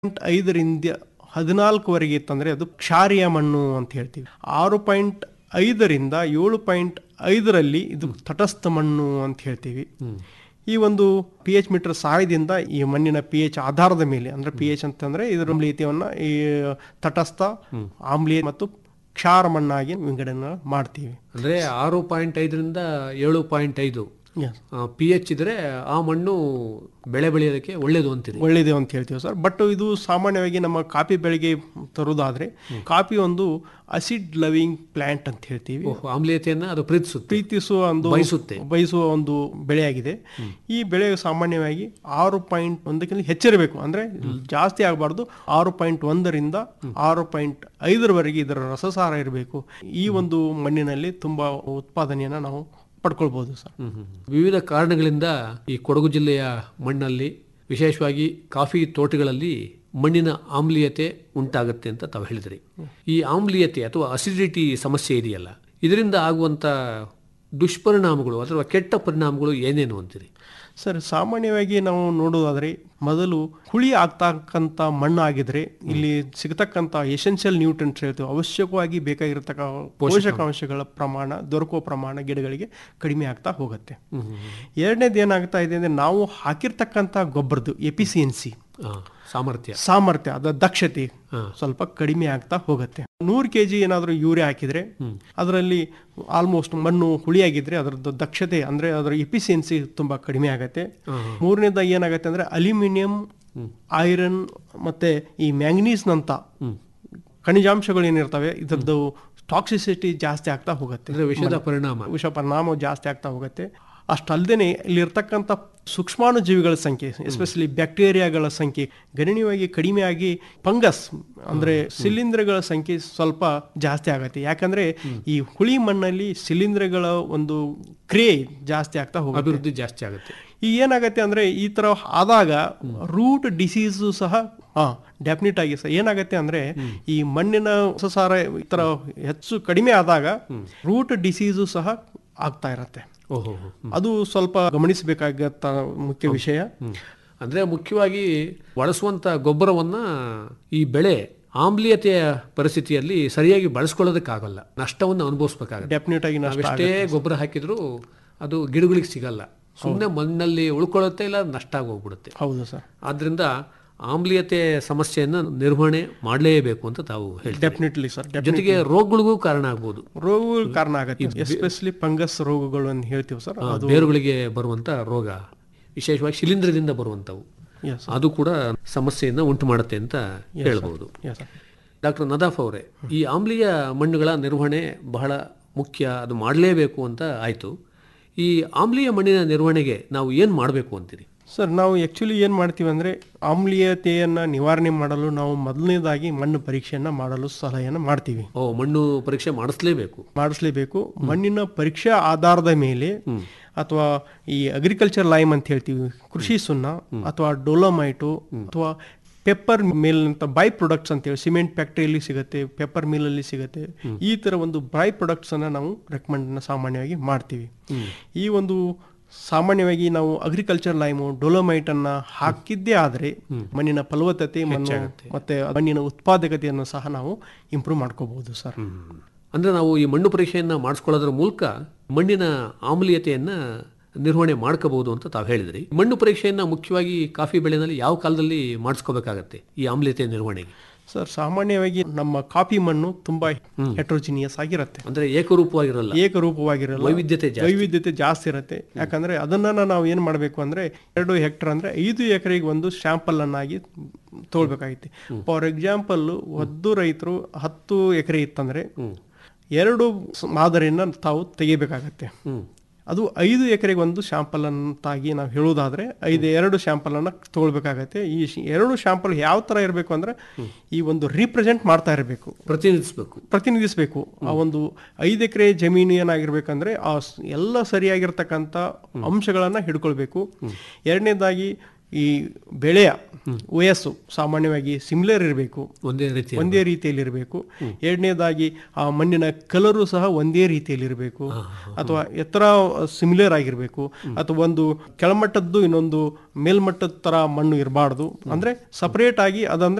5ರಿಂದ 14ವರೆಗೆ ಇತ್ತಂದ್ರೆ ಅದು ಕ್ಷಾರೀಯ ಮಣ್ಣು ಅಂತ ಹೇಳ್ತೀವಿ. 6.5ರಿಂದ 7.5ರಲ್ಲಿ ಇದು ತಟಸ್ಥ ಮಣ್ಣು ಅಂತ ಹೇಳ್ತೀವಿ. ಈ ಒಂದು ಪಿ ಎಚ್ ಮೀಟರ್ ಸಹಾಯದಿಂದ ಈ ಮಣ್ಣಿನ ಪಿ ಎಚ್ ಆಧಾರದ ಮೇಲೆ ಅಂದ್ರೆ ಪಿ ಎಚ್ ಅಂತಂದ್ರೆ ಇದರ ಆಮ್ಲೀಯತೆಯನ್ನ ಈ ತಟಸ್ಥ, ಆಮ್ಲೀಯ ಮತ್ತು ಕ್ಷಾರ ಮಣ್ಣಾಗಿ ವಿಂಗಡಣೆ ಮಾಡ್ತೀವಿ. ಅಂದ್ರೆ 6.5ರಿಂದ 7.5 ಪಿ ಎಚ್ ಇದ್ರೆ ಆ ಮಣ್ಣು ಬೆಳೆ ಬೆಳೆಯೋದಕ್ಕೆ ಒಳ್ಳೇದು ಅಂತೀರಿ. ಒಳ್ಳೇದು ಅಂತ ಹೇಳ್ತೀವಿ ಸರ್. ಬಟ್ ಇದು ಸಾಮಾನ್ಯವಾಗಿ ನಮ್ಮ ಕಾಫಿ ಬೆಳೆಗೆ ತರುವುದಾದ್ರೆ ಕಾಫಿ ಒಂದು ಅಸಿಡ್ ಲವಿಂಗ್ ಪ್ಲಾಂಟ್ ಅಂತ ಹೇಳ್ತೀವಿ. ಆಮ್ಲೀಯತೆಯನ್ನ ಅದು ಪ್ರೀತಿಸುವ ಒಂದು ಬಯಸುವ ಒಂದು ಬೆಳೆಯಾಗಿದೆ. ಈ ಬೆಳೆ ಸಾಮಾನ್ಯವಾಗಿ 6.1ಕ್ಕಿಂತ ಹೆಚ್ಚಿರಬೇಕು, ಅಂದ್ರೆ ಜಾಸ್ತಿ ಆಗಬಾರ್ದು. 6.1ರಿಂದ 6.5ರವರೆಗೆ ಇದರ ರಸಸಾರ ಇರಬೇಕು. ಈ ಒಂದು ಮಣ್ಣಿನಲ್ಲಿ ತುಂಬಾ ಉತ್ಪಾದನೆಯನ್ನ ನಾವು ಪಡ್ಕೊಳ್ಬಹುದು ಸರ್. ವಿವಿಧ ಕಾರಣಗಳಿಂದ ಈ ಕೊಡಗು ಜಿಲ್ಲೆಯ ಮಣ್ಣಲ್ಲಿ ವಿಶೇಷವಾಗಿ ಕಾಫಿ ತೋಟಗಳಲ್ಲಿ ಮಣ್ಣಿನ ಆಮ್ಲೀಯತೆ ಉಂಟಾಗುತ್ತೆ ಅಂತ ತಾವು ಹೇಳಿದ್ರಿ. ಈ ಆಮ್ಲೀಯತೆ ಅಥವಾ ಅಸಿಡಿಟಿ ಸಮಸ್ಯೆ ಇದೆಯಲ್ಲ, ಇದರಿಂದ ಆಗುವಂತ ದುಷ್ಪರಿಣಾಮಗಳು ಅಥವಾ ಕೆಟ್ಟ ಪರಿಣಾಮಗಳು ಏನೇನು ಅಂತೀರಿ? ಸರ್, ಸಾಮಾನ್ಯವಾಗಿ ನಾವು ನೋಡೋದಾದ್ರೆ ಮೊದಲು ಹುಳಿ ಆಗ್ತಕ್ಕಂಥ ಮಣ್ಣು ಆಗಿದ್ರೆ ಇಲ್ಲಿ ಸಿಗತಕ್ಕಂಥ ಎಸೆನ್ಷಿಯಲ್ ನ್ಯೂಟ್ರಿಯೆಂಟ್ಸ್ ಹೇಳ್ತೀವಿ, ಅವಶ್ಯಕವಾಗಿ ಬೇಕಾಗಿರತಕ್ಕ ಪೋಷಕಾಂಶಗಳ ಪ್ರಮಾಣ, ದೊರಕುವ ಪ್ರಮಾಣ ಗಿಡಗಳಿಗೆ ಕಡಿಮೆ ಆಗ್ತಾ ಹೋಗುತ್ತೆ. ಎರಡನೇದು ಏನಾಗ್ತಾ ಇದೆ ಅಂದ್ರೆ ನಾವು ಹಾಕಿರ್ತಕ್ಕಂಥ ಗೊಬ್ಬರದ್ದು ಎಫಿಸಿಯನ್ಸಿ, ಸಾಮರ್ಥ್ಯ ಅದರ ದಕ್ಷತೆ ಸ್ವಲ್ಪ ಕಡಿಮೆ ಆಗ್ತಾ ಹೋಗುತ್ತೆ. 100 kg ಏನಾದ್ರೂ ಯೂರಿಯಾ ಹಾಕಿದ್ರೆ ಅದರಲ್ಲಿ ಆಲ್ಮೋಸ್ಟ್ ಮಣ್ಣು ಹುಳಿಯಾಗಿದ್ರೆ ಅದರದ್ದು ದಕ್ಷತೆ ಅಂದ್ರೆ ಅದರ ಎಫಿಸಿಯನ್ಸಿ ತುಂಬಾ ಕಡಿಮೆ ಆಗುತ್ತೆ. ಮೂರನೇದಾಗಿ ಏನಾಗುತ್ತೆ ಅಂದ್ರೆ ಅಲ್ಯೂಮಿನಿಯಂ, ಐರನ್ ಮತ್ತೆ ಈ ಮ್ಯಾಂಗನೀಸ್ ನಂತ ಖನಿಜಾಂಶಗಳು ಏನಿರ್ತವೆ ಇದರದ್ದು ಟಾಕ್ಸಿಸಿಟಿ ಜಾಸ್ತಿ ಆಗ್ತಾ ಹೋಗುತ್ತೆ, ವಿಷ ಪರಿಣಾಮ ಜಾಸ್ತಿ ಆಗ್ತಾ ಹೋಗುತ್ತೆ. ಅಷ್ಟಲ್ದೇನೆ ಇಲ್ಲಿರ್ತಕ್ಕಂಥ ಸೂಕ್ಷ್ಮಾಣುಜೀವಿಗಳ ಸಂಖ್ಯೆ, ಎಸ್ಪೆಷಲಿ ಬ್ಯಾಕ್ಟೀರಿಯಾಗಳ ಸಂಖ್ಯೆ ಗಣನೀಯವಾಗಿ ಕಡಿಮೆಯಾಗಿ ಫಂಗಸ್ ಅಂದ್ರೆ ಶಿಲೀಂಧ್ರಗಳ ಸಂಖ್ಯೆ ಸ್ವಲ್ಪ ಜಾಸ್ತಿ ಆಗುತ್ತೆ. ಯಾಕಂದ್ರೆ ಈ ಹುಳಿ ಮಣ್ಣಲ್ಲಿ ಶಿಲೀಂಧ್ರಗಳ ಒಂದು ಕ್ರಿಯೆ ಜಾಸ್ತಿ ಆಗ್ತಾ ಹೋಗುತ್ತೆ, ಅಭಿವೃದ್ಧಿ ಜಾಸ್ತಿ ಆಗುತ್ತೆ. ಈಗ ಏನಾಗುತ್ತೆ ಅಂದ್ರೆ ಈ ತರ ಆದಾಗ ರೂಟ್ ಡಿಸೀಸು ಸಹ ಡೆಫಿನೆಟ್ ಆಗಿ ಏನಾಗುತ್ತೆ ಅಂದ್ರೆ ಈ ಮಣ್ಣಿನ ರಸಸಾರ ಈ ತರ ಹೆಚ್ಚು ಕಡಿಮೆ ಆದಾಗ ರೂಟ್ ಡಿಸೀಸು ಸಹ ಆಗ್ತಾ ಇರತ್ತೆ. ಅದು ಸ್ವಲ್ಪ ಗಮನಿಸಬೇಕಾಗತ್ತ ಮುಖ್ಯ ವಿಷಯ. ಅಂದ್ರೆ ಮುಖ್ಯವಾಗಿ ಬಳಸುವಂತ ಗೊಬ್ಬರವನ್ನ ಈ ಬೆಳೆ ಆಮ್ಲೀಯತೆಯ ಪರಿಸ್ಥಿತಿಯಲ್ಲಿ ಸರಿಯಾಗಿ ಬಳಸ್ಕೊಳ್ಳೋದಕ್ಕಾಗಲ್ಲ, ನಷ್ಟವನ್ನು ಅನುಭವಿಸಬೇಕಾಗುತ್ತೆ. ಡೆಫಿನೆಟ್ ಆಗಿ ನಾವೆಷ್ಟೇ ಗೊಬ್ಬರ ಹಾಕಿದ್ರು ಅದು ಗಿಡಗಳಿಗೆ ಸಿಗಲ್ಲ, ಸುಮ್ಮನೆ ಮಣ್ಣಲ್ಲಿ ಉಳ್ಕೊಳ್ಳುತ್ತೆ, ಇಲ್ಲ ನಷ್ಟ ಆಗೋಗ್ಬಿಡುತ್ತೆ. ಹೌದು ಸರ್. ಆದ್ರಿಂದ ಆಮ್ಲೀಯತೆ ಸಮಸ್ಯೆಯನ್ನ ನಿರ್ವಹಣೆ ಮಾಡಲೇಬೇಕು ಅಂತ ತಾವು ಹೇಳ್ತೀವಿ. Definitely sir. ಜೊತೆಗೆ ರೋಗಗಳಿಗೂ ಕಾರಣ ಆಗ್ಬೋದು, ರೋಗಗಳು ಕಾರಣ ಆಗುತ್ತೆ, ಎಸ್ಪೆಷಲಿ ಫಂಗಸ್ ರೋಗಗಳು ಅಂತ ಹೇಳ್ತೀವಿ ಸರ್. ಬೇರುಗಳಿಗೆ ಬರುವಂತ ರೋಗ, ವಿಶೇಷವಾಗಿ ಶಿಲೀಂಧ್ರದಿಂದ ಬರುವಂತವು, ಅದು ಕೂಡ ಸಮಸ್ಯೆಯನ್ನ ಉಂಟು ಮಾಡುತ್ತೆ ಅಂತ ಹೇಳ್ಬಹುದು. ಡಾಕ್ಟರ್ ನದಾಫ್ ಅವರೇ, ಈ ಆಮ್ಲೀಯ ಮಣ್ಣುಗಳ ನಿರ್ವಹಣೆ ಬಹಳ ಮುಖ್ಯ, ಅದು ಮಾಡಲೇಬೇಕು ಅಂತ ಆಯ್ತು. ಈ ಆಮ್ಲೀಯ ಮಣ್ಣಿನ ನಿರ್ವಹಣೆಗೆ ನಾವು ಏನ್ ಮಾಡಬೇಕು ಅಂತೀರಿ? ಸರ್, ನಾವು ಆಕ್ಚುಲಿ ಏನು ಮಾಡ್ತೀವಿ ಅಂದರೆ ಆಮ್ಲೀಯತೆಯನ್ನು ನಿವಾರಣೆ ಮಾಡಲು ನಾವು ಮೊದಲನೇದಾಗಿ ಮಣ್ಣು ಪರೀಕ್ಷೆಯನ್ನು ಮಾಡಲು ಸಲಹೆಯನ್ನು ಮಾಡ್ತೀವಿ. ಮಣ್ಣು ಪರೀಕ್ಷೆ ಮಾಡಿಸ್ಲೇಬೇಕು. ಮಣ್ಣಿನ ಪರೀಕ್ಷೆ ಆಧಾರದ ಮೇಲೆ ಅಥವಾ ಈ ಅಗ್ರಿಕಲ್ಚರ್ ಲೈಮ್ ಅಂತ ಹೇಳ್ತೀವಿ, ಕೃಷಿ ಸುಣ್ಣ ಅಥವಾ ಡೋಲೋಮೈಟು ಅಥವಾ ಪೆಪ್ಪರ್ ಮಿಲ್ ಅಂತ ಬೈ ಪ್ರೊಡಕ್ಟ್ಸ್ ಅಂತೇಳಿ ಸಿಮೆಂಟ್ ಫ್ಯಾಕ್ಟ್ರಿಯಲ್ಲಿ ಸಿಗುತ್ತೆ, ಪೆಪ್ಪರ್ ಮಿಲ್ಲಲ್ಲಿ ಸಿಗುತ್ತೆ. ಈ ಥರ ಒಂದು ಬೈ ಪ್ರೊಡಕ್ಟ್ಸನ್ನು ನಾವು ರೆಕಮೆಂಡ್ ಸಾಮಾನ್ಯವಾಗಿ ಮಾಡ್ತೀವಿ. ಈ ಒಂದು ಸಾಮಾನ್ಯವಾಗಿ ನಾವು ಅಗ್ರಿಕಲ್ಚರ್ ಲೈಮು, ಡೊಲೋಮೈಟ್ ಅನ್ನ ಹಾಕಿದ್ದೇ ಆದರೆ ಮಣ್ಣಿನ ಫಲವತ್ತತೆ ಮತ್ತೆ ಮಣ್ಣಿನ ಉತ್ಪಾದಕತೆಯನ್ನು ಸಹ ನಾವು ಇಂಪ್ರೂವ್ ಮಾಡ್ಕೋಬಹುದು ಸರ್. ಅಂದ್ರೆ ನಾವು ಈ ಮಣ್ಣು ಪರೀಕ್ಷೆಯನ್ನ ಮಾಡಿಸ್ಕೊಳ್ಳೋದ್ರ ಮೂಲಕ ಮಣ್ಣಿನ ಆಮ್ಲೀಯತೆಯನ್ನ ನಿರ್ವಹಣೆ ಮಾಡ್ಕೋಬಹುದು ಅಂತ ತಾವು ಹೇಳಿದ್ರಿ. ಮಣ್ಣು ಪರೀಕ್ಷೆಯನ್ನ ಮುಖ್ಯವಾಗಿ ಕಾಫಿ ಬೆಳೆನಲ್ಲಿ ಯಾವ ಕಾಲದಲ್ಲಿ ಮಾಡಿಸ್ಕೋಬೇಕಾಗತ್ತೆ ಈ ಆಮ್ಲೀಯತೆ ನಿರ್ವಹಣೆಗೆ? ಸರ್, ಸಾಮಾನ್ಯವಾಗಿ ನಮ್ಮ ಕಾಫಿ ಮಣ್ಣು ತುಂಬಾ ಹೆಟ್ರೋಜಿನಿಯಸ್ ಆಗಿರುತ್ತೆ, ಅಂದ್ರೆ ಏಕರೂಪವಾಗಿರಲ್ಲ, ವೈವಿಧ್ಯತೆ ಜಾಸ್ತಿ ಇರುತ್ತೆ. ಯಾಕಂದ್ರೆ ಅದನ್ನ ನಾವು ಏನ್ ಮಾಡ್ಬೇಕು ಅಂದ್ರೆ 2 ಹೆಕ್ಟರ್ ಅಂದ್ರೆ 5 ಎಕರೆಗೆ ಒಂದು ಶಾಂಪಲ್ ಅನ್ನಾಗಿ ತಗೊಳ್ಬೇಕಾಗಿತ್ತು. ಫಾರ್ ಎಕ್ಸಾಂಪಲ್, ಒಂದು ರೈತರು 10 ಎಕರೆ ಇತ್ತಂದ್ರೆ 2 ಮಾದರಿಯನ್ನ ತಾವು ತೆಗಿಬೇಕಾಗತ್ತೆ. ಅದು 5 ಎಕರೆಗೆ ಒಂದು ಶಾಂಪಲ್ ಅಂತಾಗಿ ನಾವು ಹೇಳೋದಾದ್ರೆ 2 ಶಾಂಪಲ್ ಅನ್ನ ತಗೊಳ್ಬೇಕಾಗತ್ತೆ. ಈ 2 ಶಾಂಪಲ್ ಯಾವ ತರ ಇರಬೇಕು ಅಂದ್ರೆ ಈ ಒಂದು ರಿಪ್ರೆಸೆಂಟ್ ಮಾಡ್ತಾ ಇರಬೇಕು, ಪ್ರತಿನಿಧಿಸಬೇಕು. ಆ ಒಂದು 5 ಎಕರೆ ಜಮೀನು ಏನಾಗಿರ್ಬೇಕಂದ್ರೆ ಆ ಎಲ್ಲ ಸರಿಯಾಗಿರ್ತಕ್ಕಂಥ ಅಂಶಗಳನ್ನ ಹಿಡ್ಕೊಳ್ಬೇಕು. ಎರಡನೇದಾಗಿ ಈ ಬೆಳೆಯ ವಯಸ್ಸು ಸಾಮಾನ್ಯವಾಗಿ ಸಿಮಿಲರ್ ಇರಬೇಕು, ಒಂದೇ ರೀತಿಯಲ್ಲಿ ಇರಬೇಕು. ಎರಡನೇದಾಗಿ ಆ ಮಣ್ಣಿನ ಕಲರು ಸಹ ಒಂದೇ ರೀತಿಯಲ್ಲಿ ಇರಬೇಕು, ಅಥವಾ ಎತ್ತರ ಸಿಮಿಲರ್ ಆಗಿರಬೇಕು, ಅಥವಾ ಒಂದು ಕೆಳಮಟ್ಟದ್ದು ಇನ್ನೊಂದು ಮೇಲ್ಮಟ್ಟದ ತರ ಮಣ್ಣು ಇರಬಾರ್ದು. ಅಂದ್ರೆ ಸಪರೇಟ್ ಆಗಿ ಅದಂದ್ರೆ